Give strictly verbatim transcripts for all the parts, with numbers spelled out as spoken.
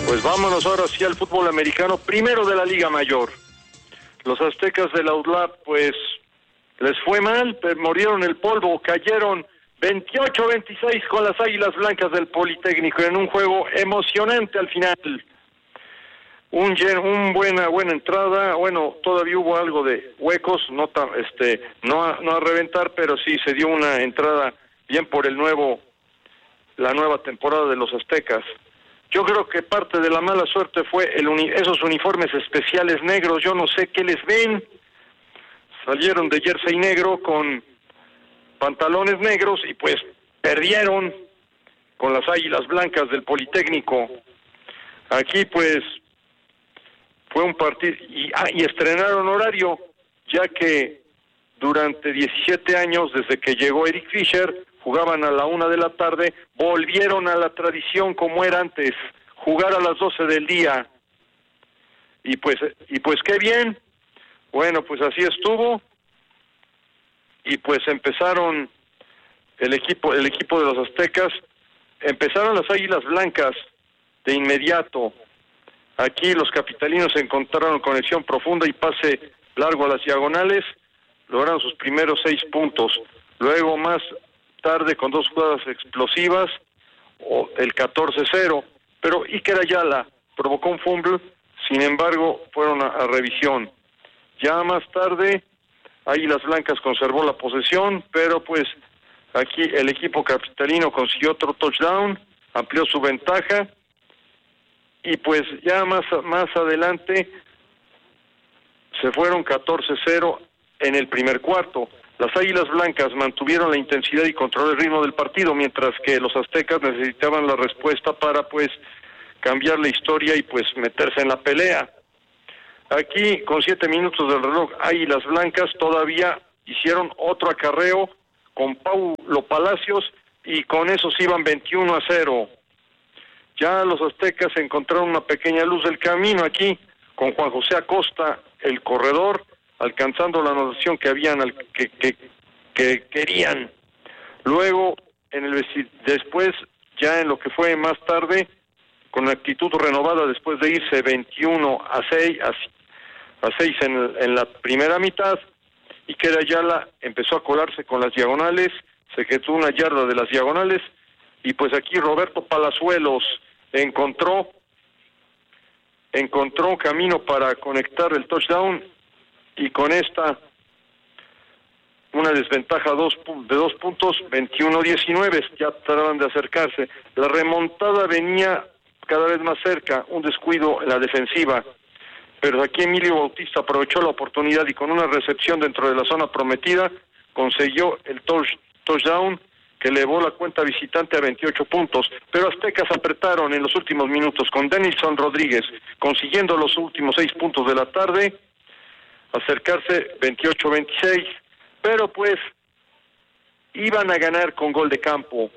Pues vámonos ahora sí al fútbol americano, primero de la Liga Mayor. Los aztecas de la U D L A P, pues, les fue mal, pero murieron el polvo, cayeron veintiocho a veintiséis con las Águilas Blancas del Politécnico en un juego emocionante al final. Un, un buena buena entrada, bueno, todavía hubo algo de huecos, no ta, este no a, no a reventar, pero sí se dio una entrada bien por el nuevo la nueva temporada de los aztecas. Yo creo que parte de la mala suerte fue el uni, esos uniformes especiales negros, yo no sé qué les ven. Salieron de jersey negro con pantalones negros y pues perdieron con las Águilas Blancas del Politécnico. Aquí pues fue un partido y, ah, y estrenaron horario, ya que durante diecisiete años desde que llegó Eric Fisher jugaban a la una de la tarde, volvieron a la tradición como era antes, jugar a las doce del día. Y pues y pues qué bien. Bueno, pues así estuvo. Y pues empezaron el equipo el equipo de los aztecas, empezaron las Águilas Blancas de inmediato. Aquí los capitalinos encontraron conexión profunda y pase largo a las diagonales, lograron sus primeros seis puntos. Luego más tarde con dos jugadas explosivas, o el catorce cero, pero Iker Ayala provocó un fumble, sin embargo fueron a, a revisión. Ya más tarde Águilas Blancas conservó la posesión, pero pues aquí el equipo capitalino consiguió otro touchdown, amplió su ventaja, y pues ya más, más adelante se fueron catorce cero en el primer cuarto. Las Águilas Blancas mantuvieron la intensidad y control el ritmo del partido, mientras que los aztecas necesitaban la respuesta para pues cambiar la historia y pues meterse en la pelea. Aquí, con siete minutos del reloj, Águilas Blancas todavía hicieron otro acarreo con Paulo Palacios y con esos iban veintiuno a cero. Ya los aztecas encontraron una pequeña luz del camino aquí con Juan José Acosta, el corredor, alcanzando la anotación que habían al, que, que, que querían. Luego, en el después, ya en lo que fue más tarde, con actitud renovada después de irse veintiuno a seis a seis en, en la primera mitad, Iker Ayala empezó a colarse con las diagonales, se quedó una yarda de las diagonales, y pues aquí Roberto Palazuelos encontró encontró un camino para conectar el touchdown, y con esta una desventaja dos, de dos puntos, veintiuno a diecinueve, ya trataban de acercarse. La remontada venía cada vez más cerca, un descuido en la defensiva, pero aquí Emilio Bautista aprovechó la oportunidad y con una recepción dentro de la zona prometida consiguió el touch, touchdown que elevó la cuenta visitante a veintiocho puntos, pero aztecas apretaron en los últimos minutos con Denilson Rodríguez consiguiendo los últimos seis puntos de la tarde, acercarse veintiocho a veintiséis, pero pues iban a ganar con gol de campo.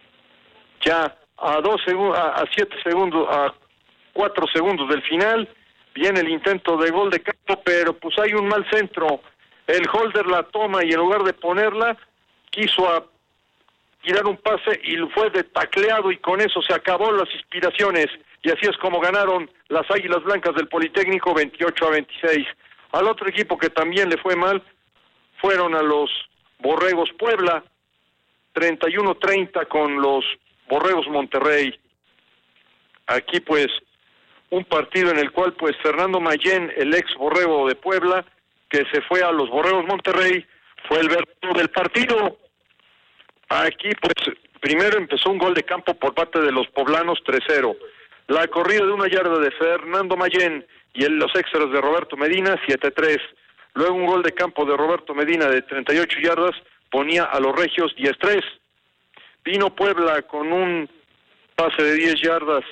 Ya a dos segundos, a siete segundos, a cuatro segundos del final, viene el intento de gol de campo, pero pues hay un mal centro. El holder la toma y en lugar de ponerla, quiso a tirar un pase y fue de tacleado, y con eso se acabó las inspiraciones, y así es como ganaron las Águilas Blancas del Politécnico veintiocho a veintiséis. Al otro equipo que también le fue mal fueron a los Borregos Puebla, treinta y uno a treinta con los Borregos Monterrey. Aquí pues un partido en el cual pues Fernando Mayén, el ex borrego de Puebla, que se fue a los Borregos Monterrey, fue el verdugo del partido. Aquí pues primero empezó un gol de campo por parte de los poblanos, tres cero. La corrida de una yarda de Fernando Mayén y en los extras de Roberto Medina, siete tres. Luego un gol de campo de Roberto Medina de treinta y ocho yardas ponía a los regios diez tres. Vino Puebla con un pase de diez yardas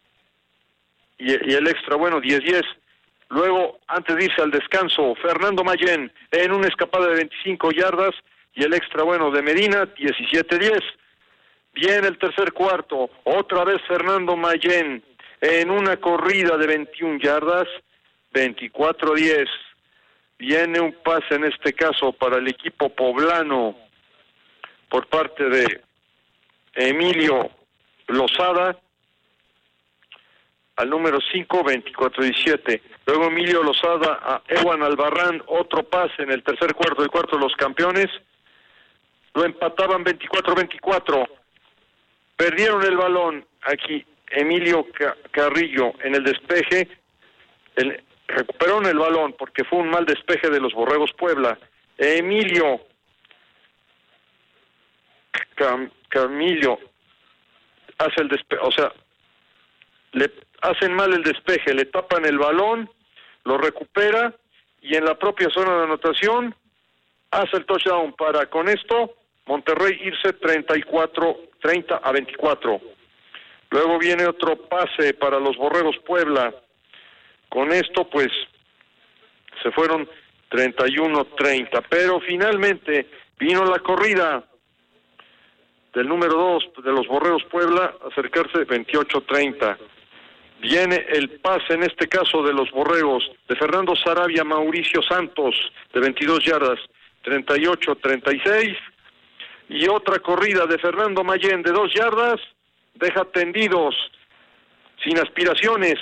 y, y el extra, bueno, diez diez. Luego, antes de irse al descanso, Fernando Mayén en una escapada de veinticinco yardas y el extra, bueno, de Medina, diecisiete diez. Viene el tercer cuarto, otra vez Fernando Mayén en una corrida de veintiuna yardas, veinticuatro diez. Viene un pase en este caso para el equipo poblano por parte de Emilio Lozada, al número cinco, veinticuatro diecisiete. Luego Emilio Lozada a Ewan Albarrán, otro pase en el tercer cuarto, el cuarto de los campeones. Lo empataban veinticuatro veinticuatro. Perdieron el balón aquí Emilio Carrillo en el despeje. El, recuperaron el balón porque fue un mal despeje de los Borregos Puebla. Emilio Cam, Camillo hace el despeje, o sea, le hacen mal el despeje, le tapan el balón, lo recupera y en la propia zona de anotación hace el touchdown para con esto Monterrey irse treinta y cuatro, treinta a veinticuatro. Luego viene otro pase para los Borregos Puebla. Con esto pues se fueron treinta y uno treinta, pero finalmente vino la corrida del número dos de los Borregos Puebla, acercarse veintiocho treinta. Viene el pase, en este caso de los Borregos, de Fernando Sarabia a Mauricio Santos, de veintidós yardas, treinta y ocho treinta y seis. Y otra corrida de Fernando Mayén, de dos yardas, deja tendidos, sin aspiraciones,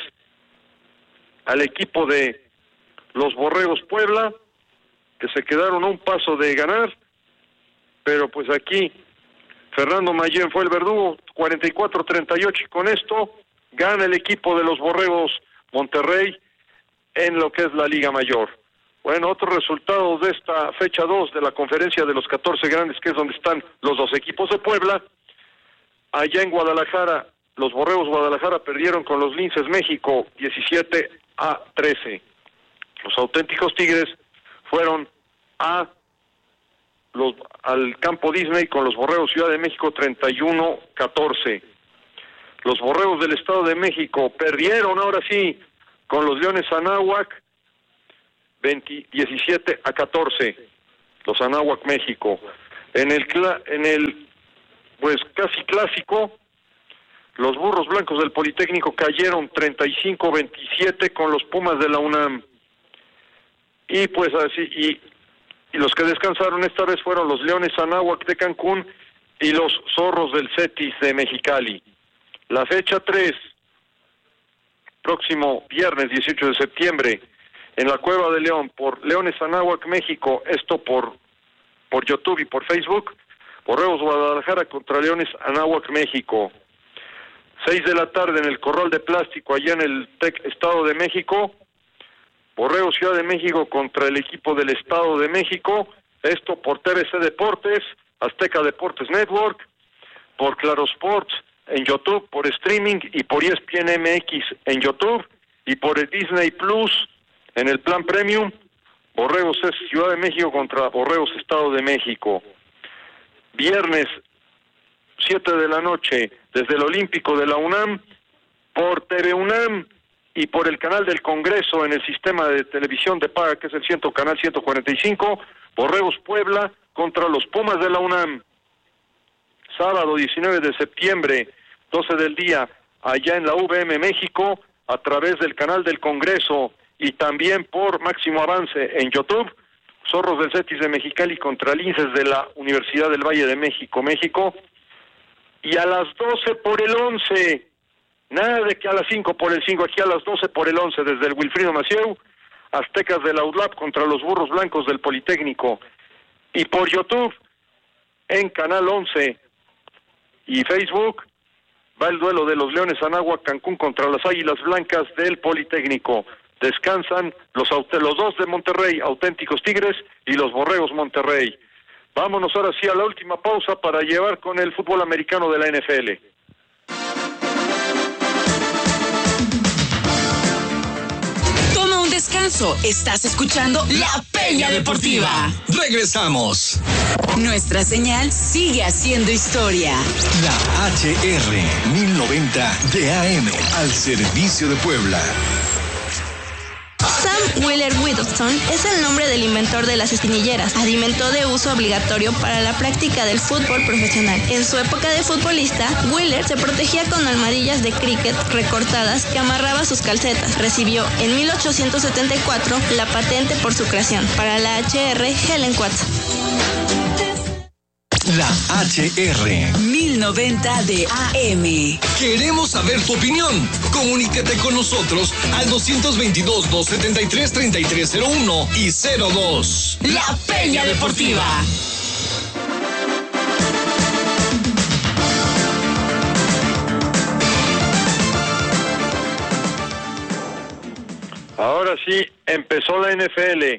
al equipo de los Borregos Puebla, que se quedaron a un paso de ganar, pero pues aquí Fernando Mayén fue el verdugo, cuarenta y cuatro treinta y ocho, y con esto gana el equipo de los Borregos Monterrey en lo que es la Liga Mayor. Bueno, otros resultados de esta fecha dos de la conferencia de los catorce grandes, que es donde están los dos equipos de Puebla. Allá en Guadalajara, los Borregos Guadalajara perdieron con los Linces México diecisiete a trece. Los auténticos Tigres fueron a los al campo Disney con los Borregos Ciudad de México treinta y uno catorce. Los Borregos del Estado de México perdieron ahora sí con los Leones Anáhuac diecisiete a catorce. Los Anáhuac México. En el en el pues casi clásico, los Burros Blancos del Politécnico cayeron treinta y cinco veintisiete con los Pumas de la UNAM. Y pues así y Y los que descansaron esta vez fueron los Leones Anáhuac de Cancún y los Zorros del Cetis de Mexicali. La fecha tres, próximo viernes dieciocho de septiembre, en la Cueva de León, por Leones Anáhuac México, esto por, por YouTube y por Facebook, Borregos Guadalajara contra Leones Anáhuac México. Seis de la tarde en el Corral de Plástico, allá en el TEC Estado de México, Borregos Ciudad de México contra el equipo del Estado de México, esto por T V C Deportes, Azteca Deportes Network, por Claro Sports en YouTube, por streaming y por E S P N M X en YouTube y por el Disney Plus en el plan Premium. Borregos es Ciudad de México contra Borregos Estado de México. Viernes siete de la noche desde el Olímpico de la UNAM, por T V UNAM y por el canal del Congreso en el sistema de televisión de paga, que es el ciento, canal ciento cuarenta y cinco, Borregos Puebla contra los Pumas de la UNAM. Sábado diecinueve de septiembre, doce del día, allá en la U V M México, a través del canal del Congreso y también por Máximo Avance en YouTube, Zorros del Cetis de Mexicali contra Linces de la Universidad del Valle de México, México. Y a las doce por el once, nada de que a las cinco por el cinco, aquí a las doce por el once, desde el Wilfrido Macieu, Aztecas de la U D L A P contra los Burros Blancos del Politécnico. Y por YouTube, en Canal once y Facebook, va el duelo de los Leones Anáhuac Cancún contra las Águilas Blancas del Politécnico. Descansan los, los dos de Monterrey, Auténticos Tigres, y los Borregos Monterrey. Vámonos ahora sí a la última pausa para llevar con el fútbol americano de la N F L. Toma un descanso. Estás escuchando La Peña Deportiva. Regresamos. Nuestra señal sigue haciendo historia. La H R mil noventa de A M al servicio de Puebla. Sam Wheeler Whittleston es el nombre del inventor de las espinilleras, alimento de uso obligatorio para la práctica del fútbol profesional. En su época de futbolista, Wheeler se protegía con almohadillas de cricket recortadas que amarraba a sus calcetas. Recibió en mil ochocientos setenta y cuatro la patente por su creación. Para la H R, Helen Watts. La H R mil noventa de A M. Queremos saber tu opinión. Comunícate con nosotros al dos veintidós, doscientos setenta y tres, treinta y tres cero uno y cero dos. La Peña Deportiva. Ahora sí, empezó la N F L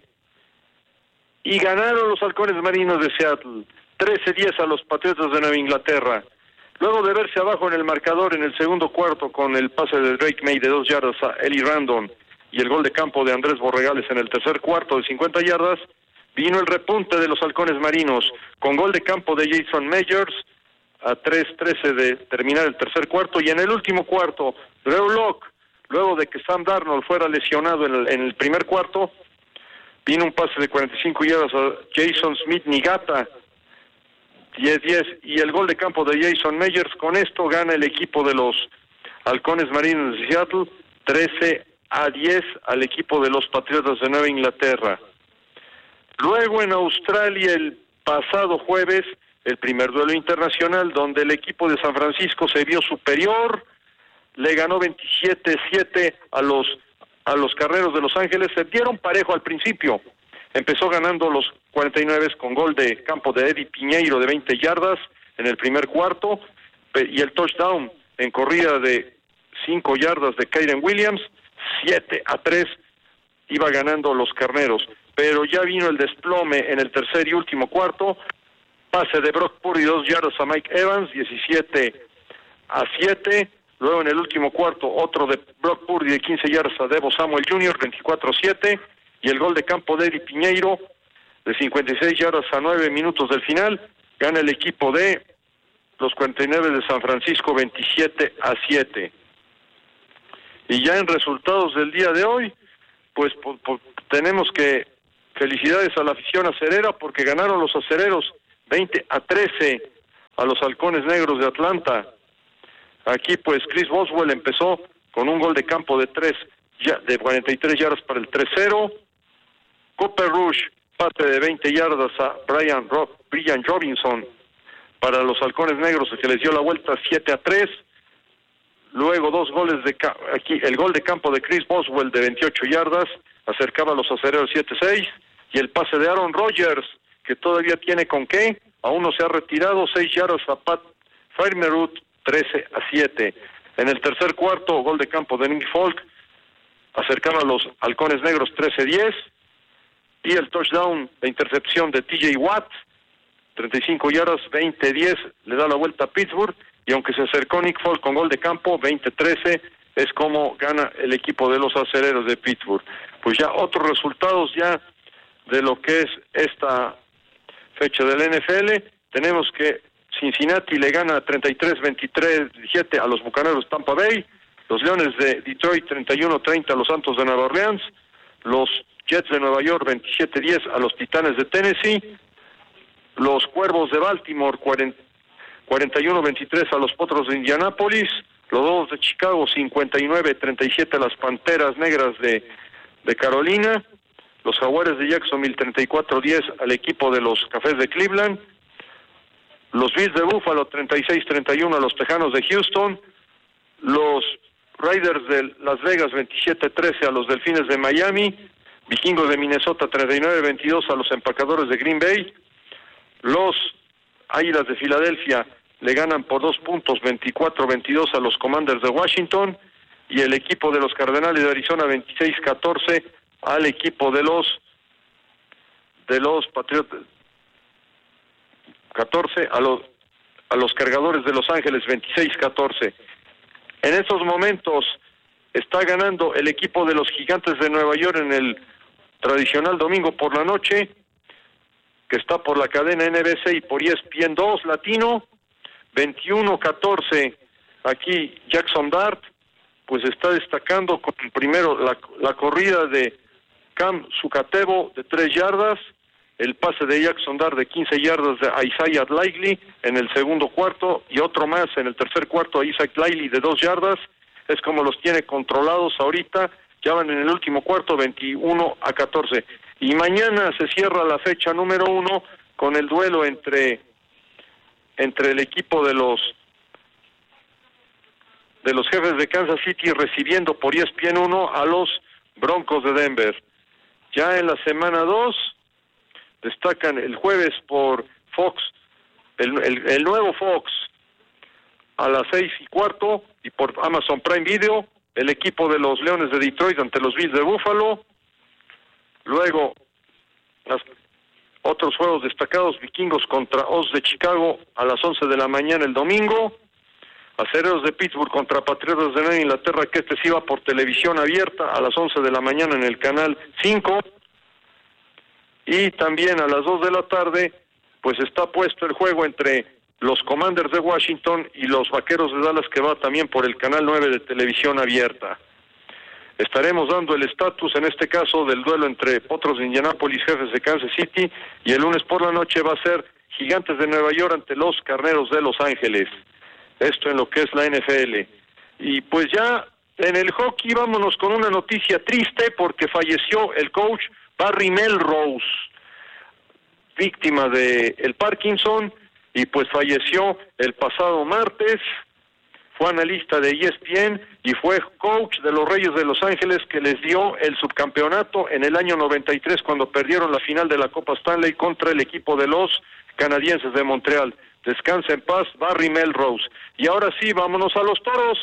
y ganaron los Halcones Marinos de Seattle, trece diez a los Patriotas de Nueva Inglaterra. Luego de verse abajo en el marcador en el segundo cuarto con el pase de Drake May de dos yardas a Eli Randon y el gol de campo de Andrés Borregales en el tercer cuarto de cincuenta yardas, vino el repunte de los Halcones Marinos con gol de campo de Jason Myers a tres trece de terminar el tercer cuarto, y en el último cuarto, Drew Lock, luego de que Sam Darnold fuera lesionado en el, en el primer cuarto, vino un pase de cuarenta y cinco yardas a Jason Smith-Nigata, diez diez, y el gol de campo de Jason Myers. Con esto gana el equipo de los Halcones Marinos de Seattle, trece a diez al equipo de los Patriotas de Nueva Inglaterra. Luego en Australia, el pasado jueves, el primer duelo internacional, donde el equipo de San Francisco se vio superior, le ganó veintisiete siete a los a los Carneros de Los Ángeles. Se dieron parejo al principio. Empezó ganando los cuarenta y nueve con gol de campo de Eddie Piñeiro de veinte yardas en el primer cuarto, y el touchdown en corrida de cinco yardas de Kyren Williams. Siete a tres iba ganando los Carneros, pero ya vino el desplome en el tercer y último cuarto. Pase de Brock Purdy, dos yardas a Mike Evans, diecisiete a siete. Luego en el último cuarto, otro de Brock Purdy de quince yardas a Deebo Samuel junior, veinticuatro a siete. Y el gol de campo de Eddie Piñeiro, de cincuenta y seis yardas a nueve minutos del final. Gana el equipo de los cuarenta y nueve de San Francisco, veintisiete a siete. Y ya en resultados del día de hoy, pues po, po, tenemos que felicidades a la afición acerera, porque ganaron los acereros veinte a trece a los Halcones Negros de Atlanta. Aquí pues Chris Boswell empezó con un gol de campo de tres de cuarenta y tres yardas para el tres cero. Cooper Rush, pase de veinte yardas a Brian, Rob, Brian Robinson para los Halcones Negros, que les dio la vuelta siete a tres. Luego dos goles de aquí, el gol de campo de Chris Boswell de veintiocho yardas, acercaba a los acereros siete seis, y el pase de Aaron Rodgers, que todavía tiene con qué, aún no se ha retirado, seis yardas a Pat Freiermuth, trece a siete. En el tercer cuarto, gol de campo de Nick Folk, acercaba a los Halcones Negros trece diez, y el touchdown de intercepción de T J Watt, treinta y cinco yardas, veinte diez, le da la vuelta a Pittsburgh, y aunque se acercó Nick Folk con gol de campo, veinte trece, es como gana el equipo de los acereros de Pittsburgh. Pues ya otros resultados ya de lo que es esta fecha del N F L, tenemos que Cincinnati le gana treinta y tres veintitrés diecisiete a los Bucaneros Tampa Bay, los Leones de Detroit treinta y uno treinta a los Santos de Nueva Orleans, los Jets de Nueva York veintisiete diez a los Titanes de Tennessee, los Cuervos de Baltimore cuarenta y uno veintitrés a los Potros de Indianápolis, los Lobos de Chicago cincuenta y nueve treinta y siete a las Panteras Negras de, de Carolina, los Jaguares de Jacksonville treinta y cuatro diez al equipo de los Cafés de Cleveland, los Bills de Buffalo treinta y seis treinta y uno a los Tejanos de Houston, los Raiders de Las Vegas veintisiete trece a los Delfines de Miami, Vikingos de Minnesota treinta y nueve veintidós a los Empacadores de Green Bay, los Águilas de Filadelfia le ganan por dos puntos veinticuatro veintidós a los Commanders de Washington, y el equipo de los Cardenales de Arizona veintiséis catorce al equipo de los de los Patriotas catorce a los a los Cargadores de Los Ángeles veintiséis catorce. En estos momentos está ganando el equipo de los Gigantes de Nueva York en el tradicional domingo por la noche, que está por la cadena N B C y por E S P N dos Latino, veintiuno catorce. Aquí Jackson Dart pues está destacando con primero la, la corrida de Cam Zucatebo de tres yardas, el pase de Jackson Dart de quince yardas a Isaiah Likely en el segundo cuarto, y otro más en el tercer cuarto a Isaac Likely de dos yardas. Es como los tiene controlados ahorita, ya van en el último cuarto veintiuno a catorce. Y mañana se cierra la fecha número uno con el duelo entre entre el equipo de los de los Jefes de Kansas City recibiendo por E S P N uno a los Broncos de Denver. Ya en la semana dos destacan el jueves por Fox, el, el, el nuevo Fox a las seis y cuarto, y por Amazon Prime Video, el equipo de los Leones de Detroit ante los Bills de Buffalo. Luego las, otros juegos destacados: Vikingos contra Osos de Chicago a las once de la mañana el domingo, Acereros de Pittsburgh contra Patriotas de Nueva Inglaterra, que este sí va por televisión abierta a las once de la mañana en el canal cinco, y también a las dos de la tarde pues está puesto el juego entre los Commanders de Washington y los Vaqueros de Dallas, que va también por el canal nueve de televisión abierta. Estaremos dando el estatus en este caso del duelo entre Potros de Indianápolis, Jefes de Kansas City, y el lunes por la noche va a ser Gigantes de Nueva York ante los Carneros de Los Ángeles. Esto en lo que es la N F L. Y pues ya en el hockey vámonos con una noticia triste, porque falleció el coach Barry Melrose, víctima de el Parkinson, y pues falleció el pasado martes. Fue analista de E S P N y fue coach de los Reyes de Los Ángeles, que les dio el subcampeonato en el año noventa y tres cuando perdieron la final de la Copa Stanley contra el equipo de los Canadienses de Montreal. Descansa en paz Barry Melrose. Y ahora sí, vámonos a los Toros.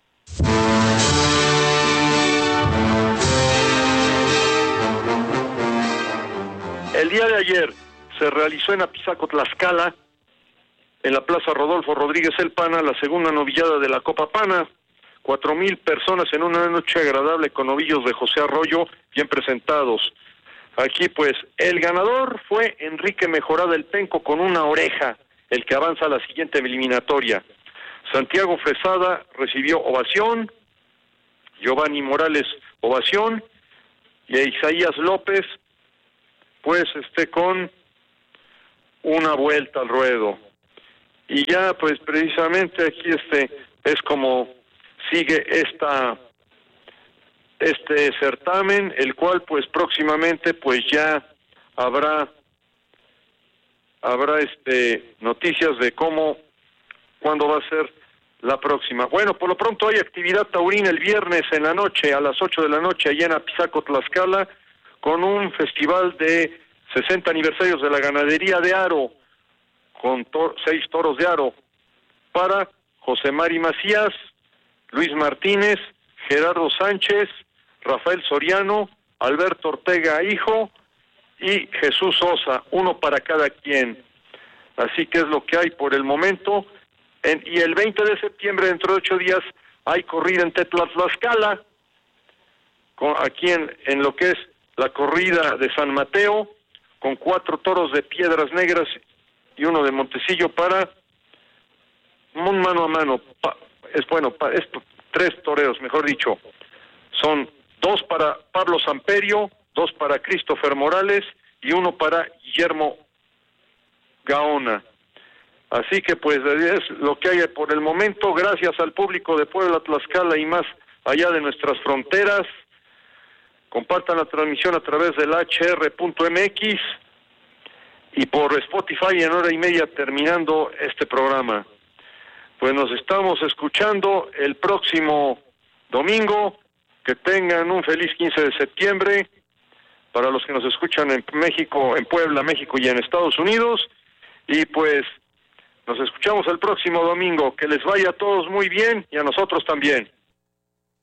El día de ayer se realizó en Apizaco, Tlaxcala, en la Plaza Rodolfo Rodríguez El Pana, la segunda novillada de la Copa Pana. Cuatro mil personas en una noche agradable con novillos de José Arroyo bien presentados. Aquí pues el ganador fue Enrique Mejorada el Penco con una oreja, el que avanza a la siguiente eliminatoria. Santiago Fresada recibió ovación, Giovanni Morales ovación, y Isaías López pues este con una vuelta al ruedo. Y ya pues precisamente aquí este es como sigue esta este certamen, el cual pues próximamente pues ya habrá habrá este noticias de cómo, cuándo va a ser la próxima. Bueno, por lo pronto hay actividad taurina el viernes en la noche, a las ocho de la noche, allá en Apizaco, Tlaxcala, con un festival de sesenta aniversarios de la ganadería de Aro, con to- seis toros de Aro, para José Mari Macías, Luis Martínez, Gerardo Sánchez, Rafael Soriano, Alberto Ortega Hijo y Jesús Sosa, uno para cada quien. Así que es lo que hay por el momento. En, y el veinte de septiembre, dentro de ocho días, hay corrida en Tetla, Tlaxcala, con, aquí en, en lo que es la corrida de San Mateo, con cuatro toros de Piedras Negras y uno de Montecillo para un mano a mano. Pa, es bueno, pa, es, tres toreros, mejor dicho. Son dos para Pablo Samperio, dos para Christopher Morales y uno para Guillermo Gaona. Así que pues es lo que hay por el momento. Gracias al público de Puebla, Tlaxcala y más allá de nuestras fronteras. Compartan la transmisión a través del H R punto M X y por Spotify en hora y media terminando este programa. Pues nos estamos escuchando el próximo domingo. Que tengan un feliz quince de septiembre para los que nos escuchan en México, en Puebla, México y en Estados Unidos. Y pues nos escuchamos el próximo domingo. Que les vaya a todos muy bien y a nosotros también.